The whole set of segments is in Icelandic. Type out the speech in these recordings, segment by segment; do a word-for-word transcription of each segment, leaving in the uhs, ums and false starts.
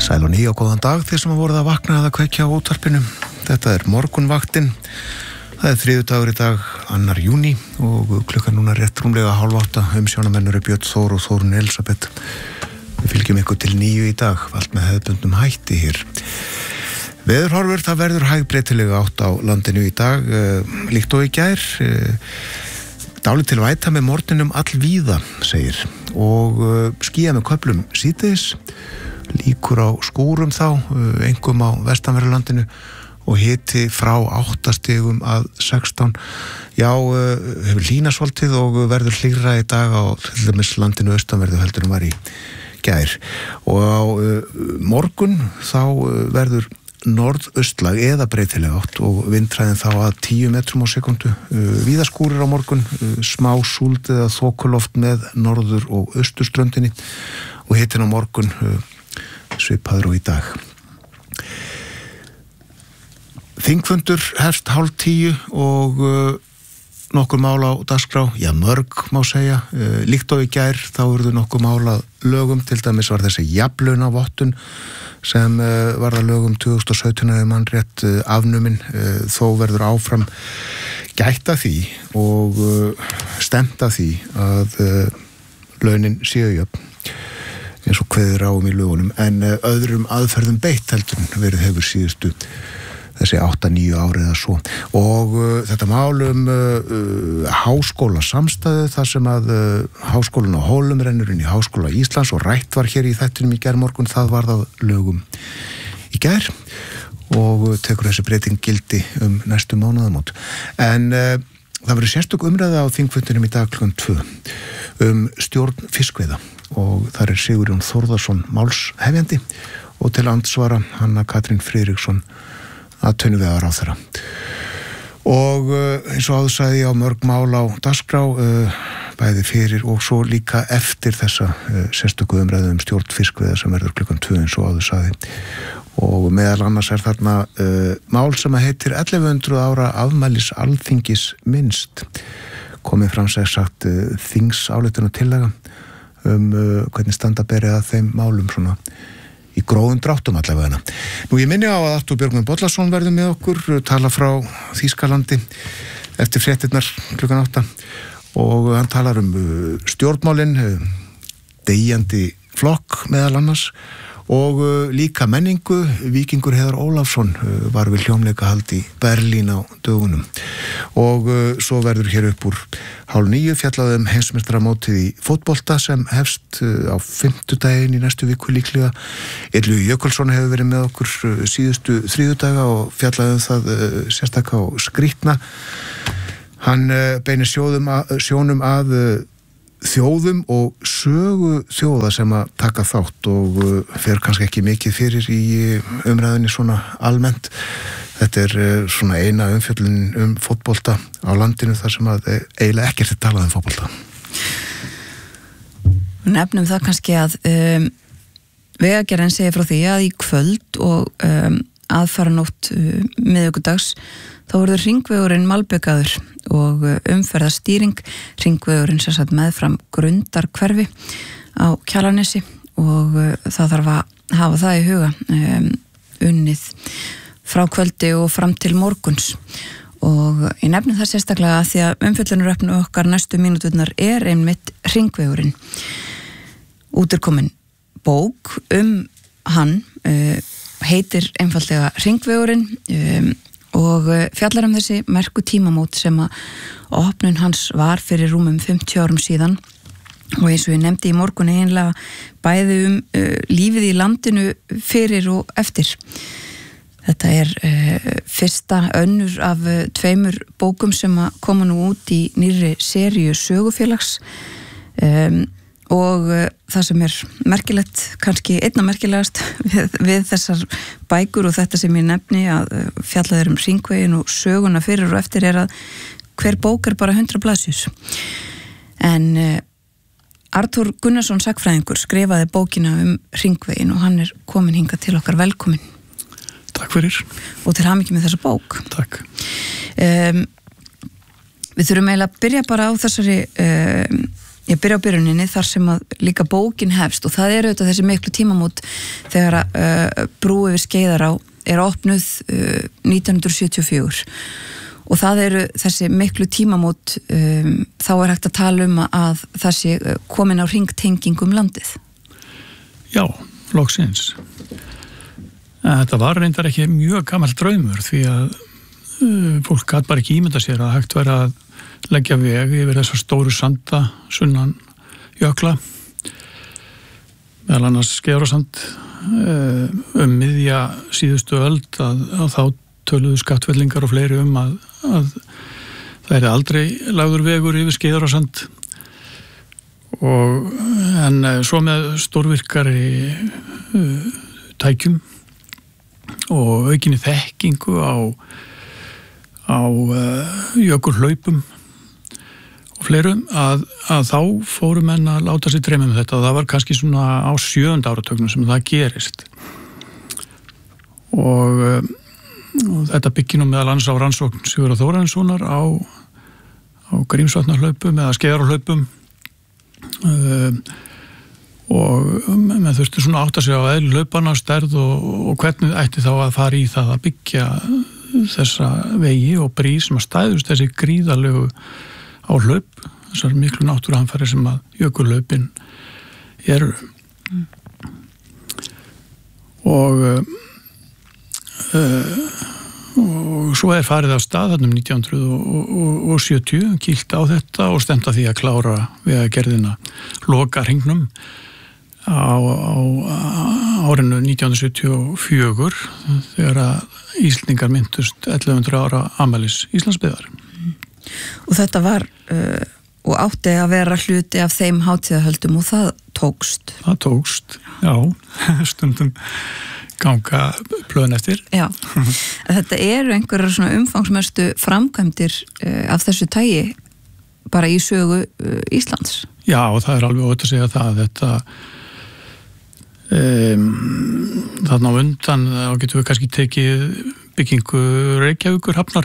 Sæl og ný og góðan dag þeir sem voruð að vakna að kveikja á útvarpinu. Þetta er morgunvaktin. Það er þriðjudagur í dag, annar júní og klukkan núna rétt rúmlega hálf átta. Umsjónamennur er Björn Þór og Þórunn Elisabeth. Við fylgjum ykkur til níu í dag, allt með hefðbundnum hætti hér. Veðurhorfur, það verður hægbreytilega átt á landinu í dag, líkt og í gær. Dálítil væta með morgninum allvíða, segir, og skýja með köflum síðdegis. Líkur á skúrum þá, einkum á vestanverðu landinu og hiti frá átta stigum að sextán. Já, hefur hlýnað svolítið og verður hlýrra í dag á til dæmis landinu austanverðu heldur en var í gær. Og á morgun þá verður norðaustlag eða breytileg átt og vindhraðin þá að tíu metrum á sekundu. Víða skúrir á morgun, smá súld eða þokuloft með norður og austurströndinni og hitin á morgun svipaður og í dag. Þingfundur hefst hálf tíu og uh, nokkur mál á dagskrá, já mörg má segja, uh, líkt og í gær þá eruðu nokkur mál að lögum, til dæmis var þessi jafnlaunavottun sem uh, var að lögum tvö þúsund og sautján eða mann rétt uh, afnumin, uh, þó verður áfram gætt að því og uh, stemt að því að uh, launin séu jöfn eins og kveður á um í lögunum, en uh, öðrum aðferðum beitt heldur verið hefur síðustu þessi átta til níu árið eða svo. Og uh, þetta mál um uh, háskóla samstæðu, þar sem að uh, háskólinn á Hólum rennur inn í Háskóla Íslands og rætt var hér í þættinum í gærmorgun, það var það lögum í gær og uh, tekur þessi breyting gildi um næstu mánaðamót. En uh, það verður sérstök umræða á þingfundinum í dag klukkan tvö um stjórn fiskveiða og þar er Sigurjón Þórðarsson málshefjandi og til andsvara Hanna Katrín Friðriksson atvinnuvegaráðherra. Og uh, eins og áður sagði ég á mörg mál á dagskrá, uh, bæði fyrir og svo líka eftir þessa uh, sérstöku umræðu um stjórn fiskveiða sem verður klukkan tvö eins og áður sagði. Og meðal annars er þarna uh, mál sem að heitir ellefu hundruð ára afmælis alþingis minnst. Komið fram sem sagt uh, þingsályktun og tillaga um uh, hvernig standa berið að þeim málum svona í gróðum dráttum allavega. Nú ég minni á að Artúr Björgvin Bollason verður með okkur, tala frá Þýskalandi eftir fréttirnar klukkan átta og hann talar um stjórnmálin, deyjandi flokk meðal annars og líka menningu. Víkingur Heiðar Ólafsson var við hljómleikahald í Berlín á dögunum og svo verður hér upp úr hálf níu fjallaðum heimsmeistaramótið í fótbolta sem hefst á fimmtudaginn í næstu viku líklega. Illugi Jökulsson hefur verið með okkur síðustu þriðjudaga og fjallaðum það sérstaka og skrýtna. Hann beinir sjóðum að, sjónum að þjóðum og sögu þjóða sem að taka þátt og fer kannski ekki mikið fyrir í umræðinni svona almennt. Þetta er svona eina umfjöllun um fótbolta á landinu þar sem að eiginlega ekkert er talað um fótbolta. Nefnum það kannski að um, Vegagerðin segir frá því að í kvöld og um, aðfaranótt um, miðvikudags þá verður hringvegurinn malbikaður og umferðarstýring hringvegurinn sem sagt meðfram Grundarhverfi á Kjalarnesi og uh, það þarf að hafa það í huga um, unnið frá kvöldi og fram til morguns og ég nefnum það sérstaklega að því að umfjöllunarefnu okkar næstu mínúturnar er einmitt hringvegurinn. Út er komin bók um hann, uh, heitir einfaldlega Hringvegurinn um, og fjallar um þessi merku tímamót sem að opnun hans var fyrir rúmum fimmtíu árum síðan og eins og ég nefndi í morgun eiginlega bæði um uh, lífið í landinu fyrir og eftir. Þetta er uh, fyrsta önnur af uh, tveimur bókum sem að koma nú út í nýrri seríu sögufélags um, og uh, það sem er merkilegt, kannski einna merkilegast við, við þessar bækur og þetta sem ég nefni að uh, fjallaður um hringveginn og söguna fyrir og eftir er að hver bók er bara hundrað blaðsíður. En uh, Artúr Gunnarsson sagnfræðingur skrifaði bókina um hringveginn og hann er komin hingað til okkar. Velkomin. Takk fyrir. Og til hamingju með þessa bók. Takk. Um, við þurfum eiginlega að byrja bara á þessari um, ég byrja á byrjuninni þar sem að líka bókin hefst og það eru auðvitað þessi miklu tímamót þegar að uh, brú yfir Skeiðará er opnuð uh, nítján hundruð sjötíu og fjögur og það eru þessi miklu tímamót um, þá er hægt að tala um að það sé komin á hringtenging um landið. Já, loksins. Þetta var reyndar ekki mjög gamall draumur því að uh, fólk gat bara ekki ímynda sér að hægt vera að leggja veg yfir þessar stóru sanda sunnan jökla meðal annars Skeiðarársand uh, um miðja síðustu öld að, að þá töluðu skattfellingar og fleiri um að, að það er aldrei lagður vegur yfir Skeiðarársand og en svo með stórvirkari uh, tækjum og aukinni þekkingu á á uh, jökulhlaupum og fleirum að, að þá fóru menn að láta sér dreyma um þetta og það var kannski svona á sjöunda áratögnum sem það gerist og uh, og þetta byggir nú meðal annars á rannsókn Sigurðar Þórarinssonar á, á Grímsvatnarhlaupum eða Skeiðarárhlaupum uh, og með þurfti svona átta sig á eðli hlaupanna stærð og, og hvernig ætti þá að fara í það að byggja þessa vegi og brý sem að stæðust þessi gríðarlegu á hlaup, þessar miklu náttúruhamfarir sem að jökulhlaupin eru mm. og Uh, og svo er farið af stað þarna um nítján hundruð sjötíu kýlt á þetta og stemt að því að klára vegagerðina loka hringnum á, á árinu nítján hundruð sjötíu og fjögur þegar að Íslendingar myndust ellefu hundruð ára afmælis Íslandsbyggðar. Og þetta var uh, og átti að vera hluti af þeim hátíðahöldum og það tókst. Það tókst, já, stundum ganga plöðin eftir. Já, þetta eru einhverjar svona umfangsmestu framkvæmdir uh, af þessu tægi bara í sögu uh, Íslands. Já, og það er alveg ótt að segja það þetta um, þarna á undan þá getum við kannski tekið byggingu Reykjavíkur hafnar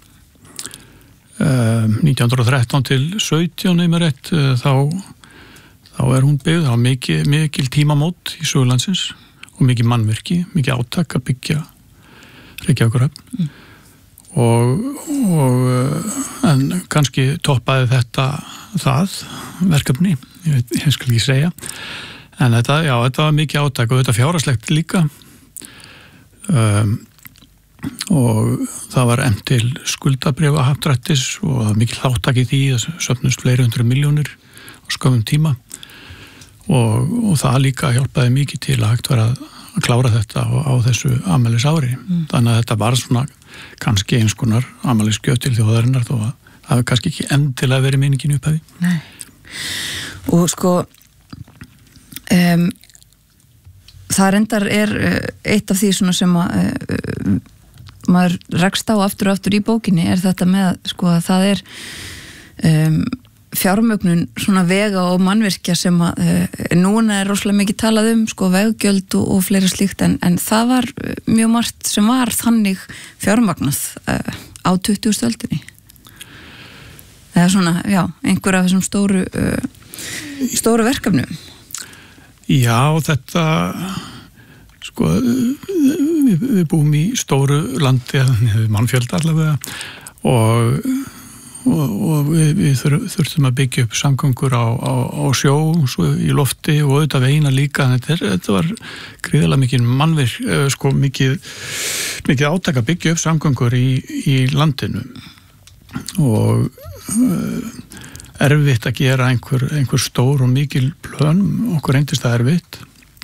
um, nítján hundruð og þrettán til sautján um rétt uh, þá, þá er hún byggð þá mikil, mikil tímamót í sögu landsins og mikið mannvirki, mikið átak að byggja Reykjavíkurhöfn mm. og, og en kannski toppaði þetta það verkefni, ég, veit, ég skal ekki segja en þetta, já, þetta var mikið átak og þetta fjárhagslegt líka um, og það var efnt til skuldabréfa happdrættis og það var mikið átak í því að söfnust fleiri hundru milljónir á skömmum tíma Og, og það líka hjálpaði mikið til að hægt vera að klára þetta á, á þessu afmælis ári. Mm. Þannig að þetta var svona kannski eins konar afmælisgjöf til þjóðarinnar þó að það hefði kannski ekki endilega verið meiningin upphafi. Nei. Og sko um, það reyndar er eitt af því svona sem að uh, maður rekst á aftur og aftur í bókinni er þetta með sko að það er um, fjármögnun svona vega og mannvirkja sem að uh, núna er rosalega mikið talað um sko veggjöld og, og fleira slíkt en, en það var mjög margt sem var þannig fjármagnað uh, á tuttugustu öldinni eða svona, já, einhver af þessum stóru uh, stóru verkefnum. Já, þetta sko við, við búum í stóru landi mannfjöld allavega og og, og við, við þurftum að byggja upp samgöngur á, á, á sjó svo í lofti og auðvitað veina líka þetta, er, þetta var gríðarlega mikið mannvirk, sko mikið mikið átak að byggja upp samgöngur í, í landinu og uh, erfitt að gera einhver, einhver stór og mikil plön, okkur reyndist það erfitt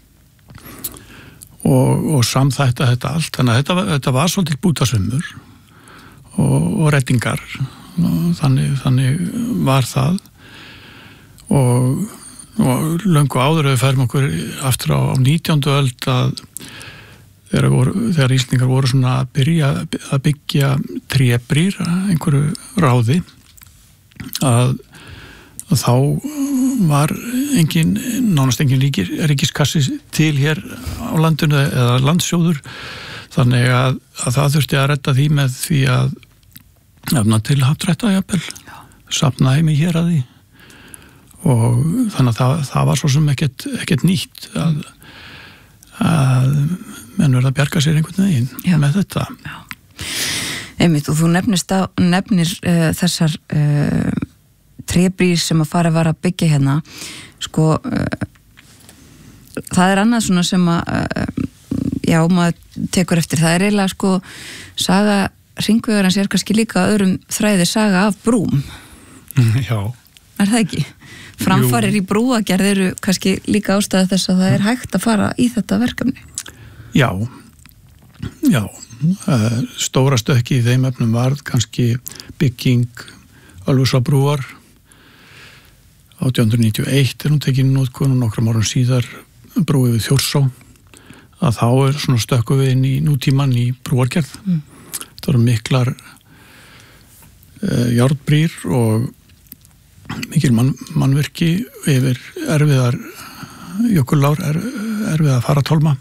og, og samþætta þetta allt, þannig að þetta, þetta var svolítið bútasumur og, og rettingar Þannig, þannig var það og, og löngu áður við færum okkur aftur á, á nítjándu öld að þegar, voru, þegar Íslendingar voru svona að byrja að byggja trébrýr einhverju ráði að, að þá var engin, nánast engin ríkis, ríkiskassi til hér á landinu eða landsjóður þannig að, að það þurfti að redda því með því að efna til happdrætta jafnvel, safna heim í héraði og þannig að það, það var svo sem ekkert, ekkert nýtt að, að menn verða að bjarga sér einhvern veginn Já. Með þetta Já. Einmitt, og þú nefnist á, nefnir uh, þessar uh, trébrýr sem að fara var að byggja hérna sko uh, það er annað svona sem að uh, já, maður tekur eftir það er eiginlega sko saga hringvegarins er kannski líka öðrum þræði saga af brúm Já Er það ekki? Framfarir Jú. Í brúagerð eru kannski líka ástæða þess að það er hægt að fara í þetta verkefni Já Já stóra stökki í þeim efnum varð kannski bygging Ölfusárbrúar átján hundruð níutíu og eitt er hún tekin í notkun og nokkrum árum síðar brú yfir Þjórsá að þá er svona stökku við inn í nútíman í brúargerð mm. það eru miklar uh, járnbrýr og mikil mann, mannverki yfir erfiðar jökullár er, erfiðar faratólma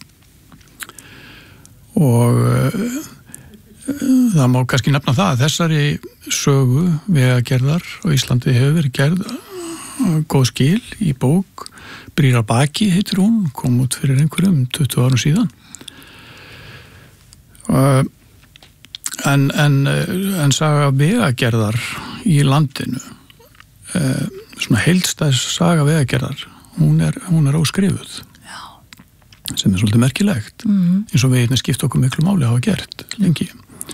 og uh, það má kannski nefna það að þessari sögu vegagerðar á Íslandi hefur verið gerð góð skil í bók Brýr að baki heitir hún, kom út fyrir einhverjum tuttugu árum síðan uh, en, en, en saga vegagerðar í landinu uh, svona heildstæðs saga vegagerðar hún er, hún er óskrifuð sem er svolítið merkilegt mm-hmm. eins og veginni skipta okkur miklu máli hafa gert lengi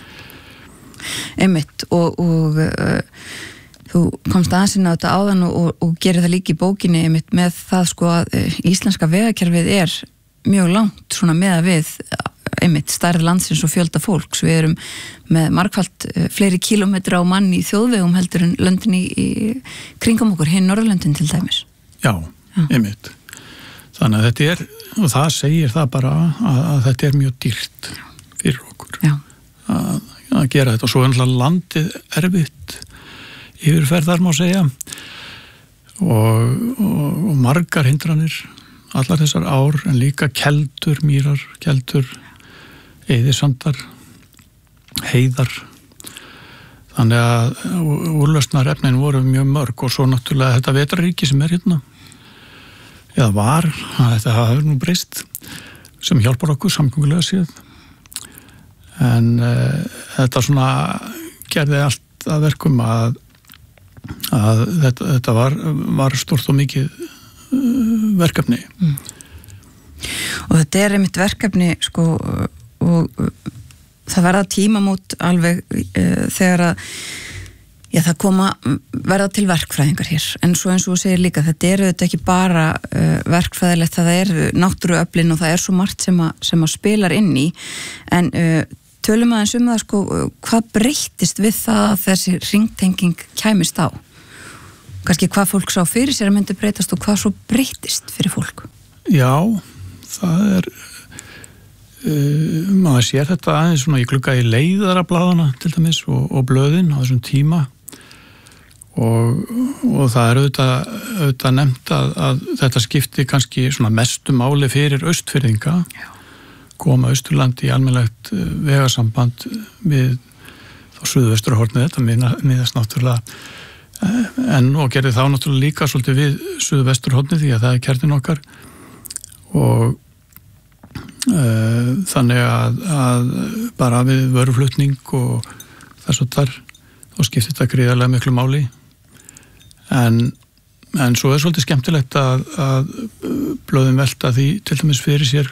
Einmitt og, og uh, þú komst aðeins inn á þetta áðan og, og, og gerir það líka í bókinni einmitt með það sko að uh, íslenska vegakerfið er mjög langt svona með að við einmitt stærð landsins og fjölda fólks við erum með margfalt uh, fleiri kílómetra á mann í þjóðvegum heldur en löndin í, í kringum okkur hinn Norðurlöndin til dæmis Já, Já. einmitt þannig að þetta er og það segir það bara að, að þetta er mjög dýrt fyrir okkur að, að gera þetta og svo er landið erfitt yfirferðar má segja og, og, og margar hindranir allar þessar ár en líka keldur, mýrar, keldur eyðisandar heiðar þannig að úrlausnar efnin voru mjög mörg og svo náttúrulega þetta vetraríki sem er hérna eða var, þetta hafa nú breyst sem hjálpar okkur samgöngulega séð en uh, þetta svona gerði allt að verkum að, að þetta, þetta var, var stort og mikið uh, verkefni mm. og þetta er einmitt verkefni sko og uh, það verða tímamót alveg uh, þegar að Já, það koma verða til verkfræðingar hér, en svo eins og þú segir líka, þetta eru þetta ekki bara uh, verkfræðilegt, það er náttúruöflin og það er svo margt sem að, sem að spilar inn í, en uh, tölum aðeins um það, sko, hvað breyttist við það að þessi hringtenging kæmist á? Kannski hvað fólk sá fyrir sér að myndi breytast og hvað svo breyttist fyrir fólk? Já, það er, uh, maður sér þetta aðeins svona, ég glugga í leiðarablaðana til dæmis og, og blöðin á þessum tíma, Og, og það er auðvitað, auðvitað nefnt að, að þetta skipti kannski svona mestu máli fyrir austfirðinga Já. Koma Austurlandi í almennilegt vegasamband við þá suðvesturhornið þetta miðast náttúrulega en og gerði þá náttúrulega líka svolítið við suðvesturhornið því að það er kjarnin okkar og uh, þannig að, að bara við vöruflutning og þess að þar þá skipti þetta gríðarlega miklu máli En, en svo er svolítið skemmtilegt að, að blöðum velta því til dæmis fyrir sér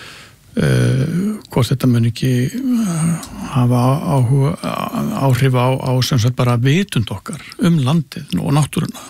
uh, hvort þetta mun ekki hafa áhuga, áhrif á, á sem sagt bara vitund okkar um landið og náttúruna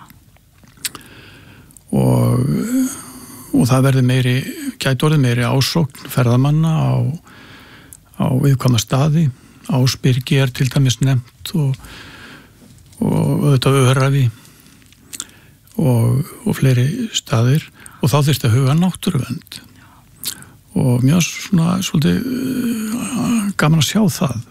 og, og það verði meiri, gæti orðið meiri ásókn ferðamanna á, á viðkvæma staði, Ásbyrgi er til dæmis nefnt og og auðvitað Öræfi og, og fleiri staðir og þá þyrfti að huga náttúruvernd og mjög svona svolítið uh, gaman að sjá það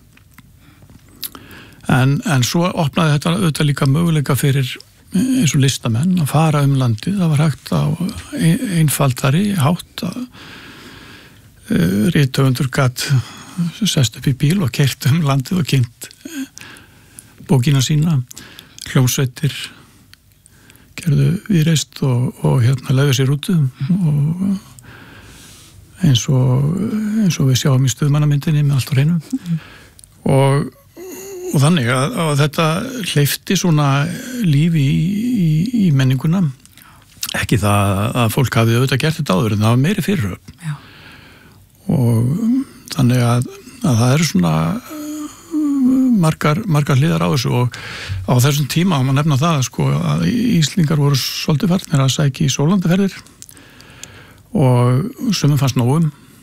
en, en svo opnaði þetta auðvitað líka möguleika fyrir eins og listamenn að fara um landið, það var hægt á einfaldari hátt að uh, rithöfundur gat sest upp í bíl og keyrt um landið og kynnt bókina sína, hljómsveitir gerðu viðreist og, og hérna lögðu sér út og eins og, eins og við sjáum í stuðmannamyndinni með allt á hreinu mm. og, og þannig að, að þetta hleypti svona lífi í, í, í menninguna ekki það að fólk hafi auðvitað gert þetta áður en það var meiri fyrirhöfn Já. Og þannig að, að það eru svona margar, margar hliðar á þessu og á þessum tíma má nefna það sko, að Íslingar voru svolítið farnir að sækja í sólandaferðir og sumum fannst nógum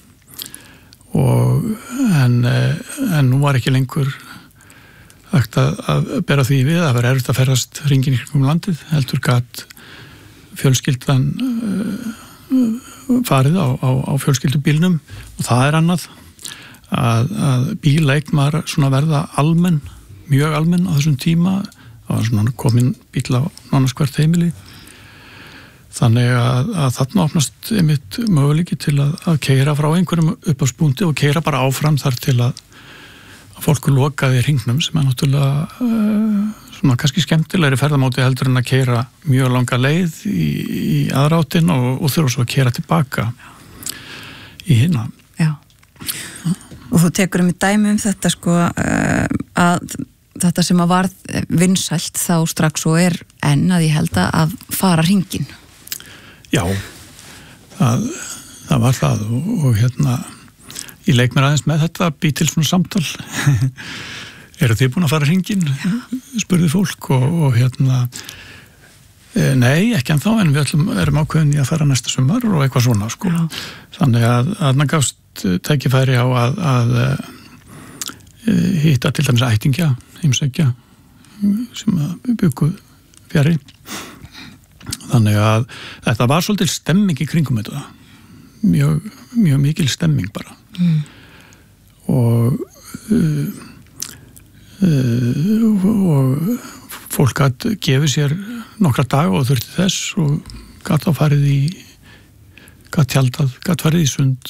og en, en nú var ekki lengur hægt að, að bera því við að vera erfitt að ferðast hringinn í kringum landið heldur gat fjölskyldan uh, farið á, á, á fjölskyldubílnum og það er annað að, að bíleign var svona verða almenn, mjög almenn á þessum tíma það var svona komin bíl á nánast hvert heimili þannig að, að þarna opnast einmitt möguleiki til að, að keyra frá einhverjum upp á spúndi og keyra bara áfram þar til að, að fólku lokaði hringnum sem er náttúrulega uh, svona kannski skemmtilegri ferðamáti heldur en að keyra mjög langa leið í, í aðráttin og, og þurfa svo að keyra tilbaka í hinna. Já, og þú tekur um í dæmi um þetta sko uh, að þetta sem að var vinsælt þá strax og er enn að ég held að fara hringinn. Já, það, það var það og, og hérna, ég leik mér aðeins með þetta, bý til svona samtal. Eru þið búin að fara hringinn? Spurði fólk og, og hérna, e, nei, ekki ennþá, en við ætlum, erum ákveðin í að fara næsta sumar og eitthvað svona, sko. Já. Þannig að þarna gafst tækifæri á að, að e, hitta til dæmis ættingja, heimsækja, sem að byggu fjari. Þannig að þetta var svolítið stemming í kringum þetta mjög, mjög mikil stemming bara mm. og uh, uh, og fólk hatt gefið sér nokkra dag og þurfti þess og gatt á farið í gatt tjaldað, gatt farið í sund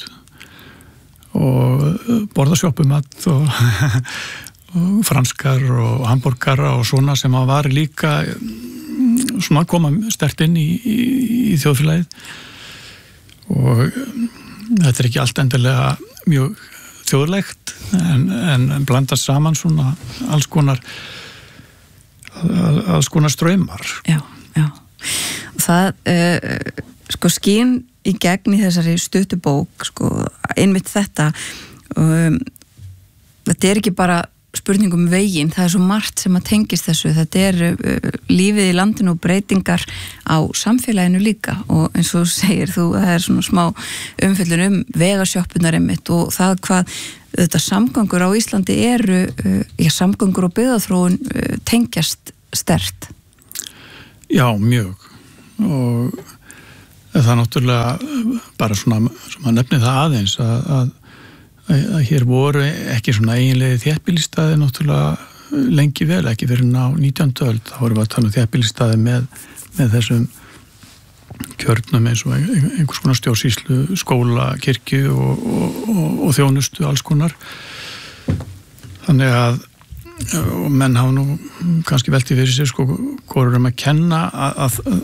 og borða sjoppumat og, og franskar og hamborgara og svona sem að var líka svona að koma sterkt inn í, í, í þjóðfélagið og þetta er ekki allt endilega mjög þjóðlegt en, en blandast saman svona alls konar alls konar straumar. Já, já. Og það uh, sko skín í gegn í þessari stuttu bók sko einmitt þetta um, þetta er ekki bara spurningum veginn, það er svo margt sem að tengist þessu, þetta er uh, lífið í landinu og breytingar á samfélaginu líka og eins og segir þú, það er svona smá umfyllun um vegasjöppunar einmitt og það hvað þetta samgöngur á Íslandi eru, uh, já, samgöngur og byggðaþróun uh, tengjast sterkt. Já, mjög og það er náttúrulega bara svona, sem að nefni það aðeins að, að að hér voru ekki svona eiginlega þéttbýlisstaði náttúrulega lengi vel, ekki fyrir ná nítjándu öld, þá vorum við að tala um þéttbýlisstaði með, með þessum kjörnum eins og einhvers konar stjórnsýslu, skóla, kirkju og, og, og, og þjónustu alls konar. Þannig að og menn hafa nú kannski veltið fyrir sér sko hvað er um að kenna að, að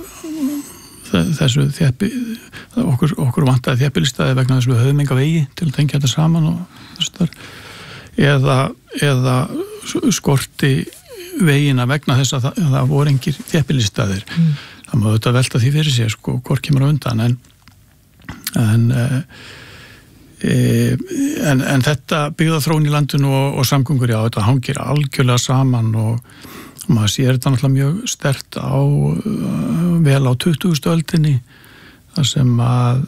þessu þjæpi okkur, okkur vantaði þjæpilistæði vegna þess að við höfum enga vegi til að tengja þetta saman og þess þar eða, eða skorti vegina vegna þess að það, það voru engir þjæpilistæðir mm. það má auðvitað velta því fyrir sér sko hvort kemur á undan en en, e, en, en þetta byggðaþróun í landinu og, og samgöngur já þetta hangir algjörlega saman og og maður sér þetta náttúrulega mjög sterkt á vel á tuttugustu öldinni þar sem að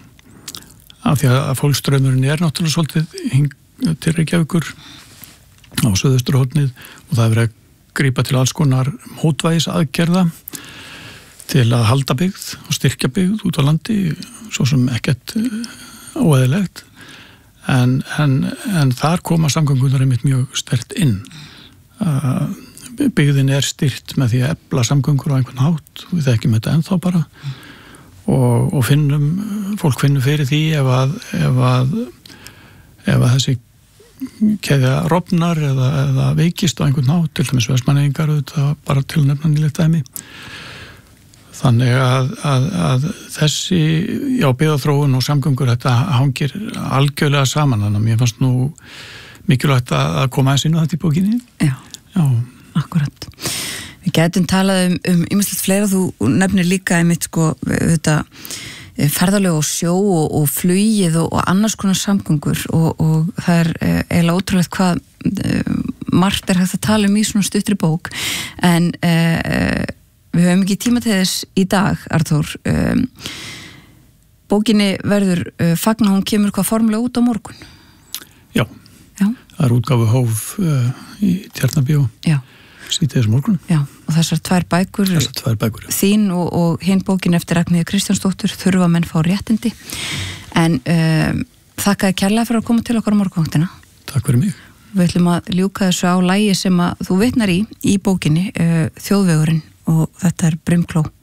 af því að fólksstraumurinn er náttúrulega svolítið til Reykjavíkur á suðausturhornið og það er verið að grípa til alls konar mótvægis aðgerða til að halda byggð og styrkja byggð út á landi svo sem ekkert óeðlilegt en, en, en þar koma samgöngunar einmitt mjög sterkt inn að byggðin er styrt með því að efla samgöngur á einhvern hátt og við þekkjum þetta ennþá bara og, og finnum, fólk finnum fyrir því ef að, ef að, ef að þessi keðja rofnar eða, eða veikist á einhvern hátt, til dæmis Vestmannaeyingar bara til að nefna nýlegt dæmi Þannig að, að, að þessi, já, byggðaþróun og samgöngur, þetta hangir algjörlega saman, þannig að mér fannst nú mikilvægt að koma aðeins inn á þetta í bókinni. Já, já. Akkurat. Við getum talað um, um ýmislegt fleira, þú nefnir líka einmitt sko, þetta ferðalög og sjó og, og flugið og, og annars konar samgöngur og, og það er eiginlega ótrúlegt hvað margt er hægt að tala um í svona stuttri bók, en e, við höfum ekki tíma til þess í dag, Arnþór. Um, bókinni verður uh, fagna, hún kemur hvað formulega út á morgun? Já, Já. Það er útgáfu hóf uh, í Tjarnarbíó. Já. Síðdegis morgun. Já, og þessar tvær bækur, þessar tvær bækur. Þín og, og hinn bókin eftir Ragnheiði Kristjánsdóttur, Þurfa menn fá réttindi. En um, þakkaði kærlega fyrir að koma til okkar á morgunvaktina. Takk fyrir mig. Við ætlum að ljúka þessu á lagi sem að þú vitnar í, í bókinni, uh, Þjóðvegurinn, og þetta er Brimkló